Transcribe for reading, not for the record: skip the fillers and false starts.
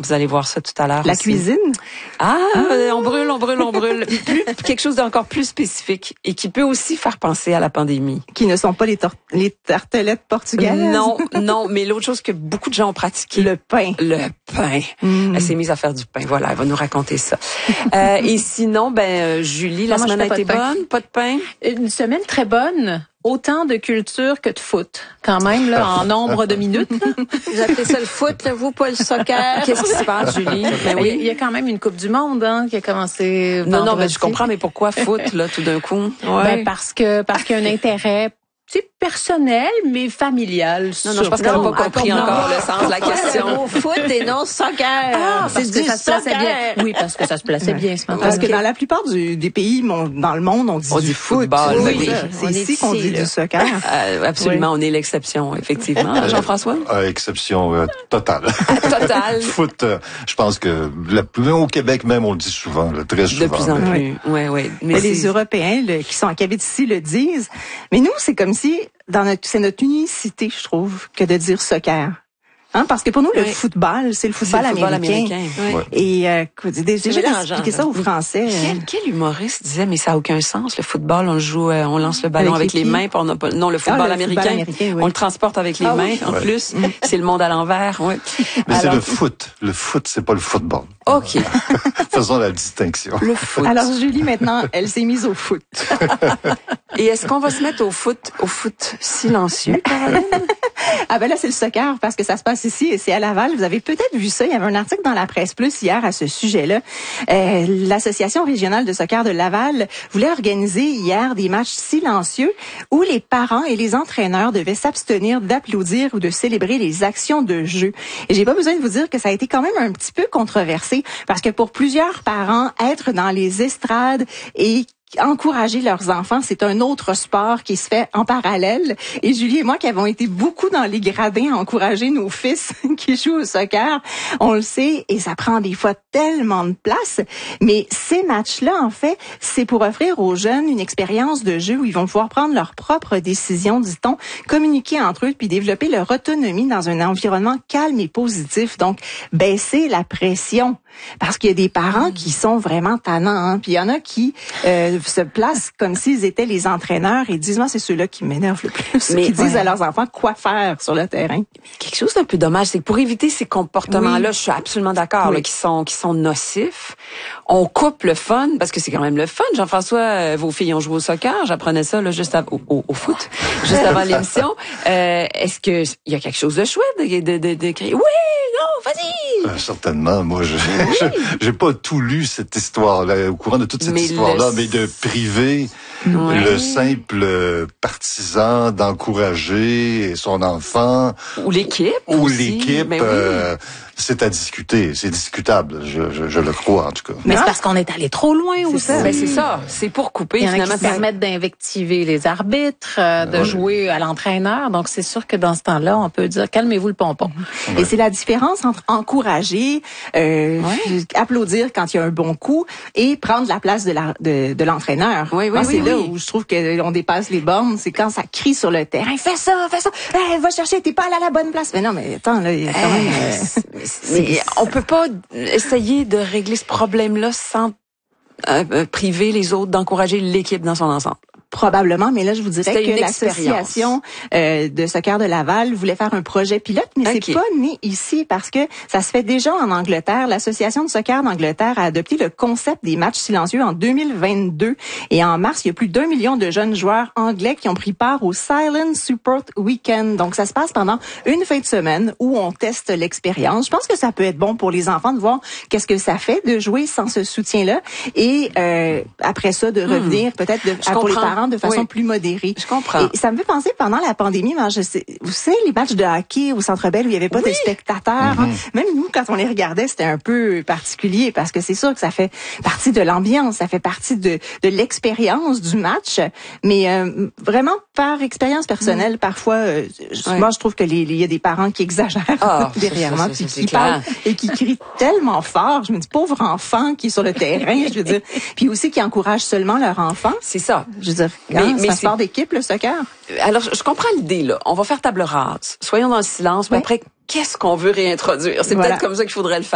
vous allez voir ça tout à l'heure. La aussi. cuisine? On brûle. Quelque chose d'encore plus spécifique et qui peut aussi faire penser à la pandémie. Qui ne sont pas les tartelettes portugaises? Non, mais l'autre chose que beaucoup de gens ont pratiqué. Le pain. Elle s'est mise à faire du pain. Voilà, elle va nous raconter ça. Et sinon, Julie, la semaine a été bonne? Pas de pain? Une semaine très bonne. Autant de culture que de foot, quand même, là, en nombre de minutes. Vous appelez ça le foot, là, vous, pas le soccer. Qu'est-ce qui se passe, Julie? Il y a quand même une Coupe du Monde, qui a commencé vendredi. Non, mais je comprends, mais pourquoi foot, là, tout d'un coup? Ouais. Parce qu'il y a un intérêt, personnel, mais familial. Non, je pense qu'elle n'a pas compris encore le sens de la question. Au foot et non soccer. C'est du soccer. Bien. Oui, parce que ça se plaçait bien ce matin. Parce que dans la plupart des pays dans le monde, on dit du football. Oui. C'est ici qu'on dit du soccer. Absolument, on est l'exception, effectivement. Jean-François? Exception totale. Totale. Foot, je pense que au Québec même, on le dit souvent, très souvent. De plus en plus. Oui. Mais les Européens qui sont qui habitent ici le disent. Mais nous, c'est comme si c'est notre unicité, je trouve, que de dire soccer. Parce que pour nous, le football, c'est le football américain. Ouais. Et déjà d'expliquer ça aux Français. Quel humoriste disait, mais ça n'a aucun sens, le football, on joue, on lance le ballon avec les mains, puis on n'a pas, non, le football américain, on le transporte avec les mains, en plus. C'est le monde à l'envers, oui. Mais c'est le foot. Le foot, c'est pas le football. OK. Faisons la distinction. Le foot. Alors, Julie, maintenant, elle s'est mise au foot. Et est-ce qu'on va se mettre au foot silencieux, Caroline? Là, c'est le soccer, parce que ça se passe ici et c'est à Laval. Vous avez peut-être vu ça. Il y avait un article dans la Presse Plus hier à ce sujet-là. L'Association régionale de soccer de Laval voulait organiser hier des matchs silencieux où les parents et les entraîneurs devaient s'abstenir d'applaudir ou de célébrer les actions de jeu. Et j'ai pas besoin de vous dire que ça a été quand même un petit peu controversé parce que pour plusieurs parents, être dans les estrades et encourager leurs enfants, c'est un autre sport qui se fait en parallèle. Et Julie et moi, qui avons été beaucoup dans les gradins à encourager nos fils qui jouent au soccer, on le sait, et ça prend des fois tellement de place. Mais ces matchs-là, en fait, c'est pour offrir aux jeunes une expérience de jeu où ils vont pouvoir prendre leurs propres décisions, dit-on, communiquer entre eux, puis développer leur autonomie dans un environnement calme et positif. Donc, baisser la pression. Parce qu'il y a des parents qui sont vraiment tannants, puis il y en a qui se placent comme s'ils étaient les entraîneurs et disent, moi, c'est ceux-là qui m'énervent le plus, qui disent à leurs enfants quoi faire sur le terrain. Quelque chose d'un peu dommage, c'est que pour éviter ces comportements-là, je suis absolument d'accord, là, qui sont nocifs, on coupe le fun, parce que c'est quand même le fun. Jean-François, vos filles ont joué au soccer, j'apprenais ça là, juste au foot, juste avant l'émission. Est-ce que il y a quelque chose de chouette de crier, oui, non, vas-y! Certainement, moi, j'ai pas tout lu cette histoire-là, au courant de toute cette histoire-là, mais de priver le simple partisan d'encourager son enfant. Ou l'équipe. C'est à discuter, c'est discutable, je le crois en tout cas. Mais c'est parce qu'on est allé trop loin aussi. C'est ça, c'est pour couper. Il y en a finalement, qui permettent d'invectiver les arbitres, de jouer à l'entraîneur. Donc c'est sûr que dans ce temps-là, on peut dire calmez-vous le pompon. Et c'est la différence entre encourager, applaudir quand il y a un bon coup et prendre la place de l'entraîneur. C'est là où je trouve qu'on dépasse les bornes, c'est quand ça crie sur le terrain, fais ça, va chercher, t'es pas allé à la bonne place. Mais non, mais attends, là, il y a quand même... Mais on peut pas essayer de régler ce problème-là sans priver les autres d'encourager l'équipe dans son ensemble. Probablement, mais là, je vous dirais que l'association de soccer de Laval voulait faire un projet pilote, mais c'est pas né ici parce que ça se fait déjà en Angleterre. L'association de soccer d'Angleterre a adopté le concept des matchs silencieux en 2022 et en mars, il y a plus d'1 million de jeunes joueurs anglais qui ont pris part au Silent Support Weekend. Donc, ça se passe pendant une fin de semaine où on teste l'expérience. Je pense que ça peut être bon pour les enfants de voir qu'est-ce que ça fait de jouer sans ce soutien-là et après ça, de revenir peut-être pour les parents de façon plus modérée. Je comprends. Et ça me fait penser pendant la pandémie, vous savez, les matchs de hockey au Centre Bell où il n'y avait pas de spectateurs. Même nous, quand on les regardait, c'était un peu particulier parce que c'est sûr que ça fait partie de l'ambiance, ça fait partie de l'expérience du match. Mais vraiment, par expérience personnelle, parfois, moi, je trouve que il y a des parents qui exagèrent derrière moi, puis qui parlent et qui crient tellement fort. Je me dis, pauvre enfant qui est sur le terrain, je veux dire. Puis aussi qui encouragent seulement leur enfant. C'est ça. Je veux dire, c'est un sport d'équipe, le soccer. Alors, je comprends l'idée, là. On va faire table rase. Soyons dans le silence, mais après, qu'est-ce qu'on veut réintroduire? C'est peut-être comme ça qu'il faudrait le faire.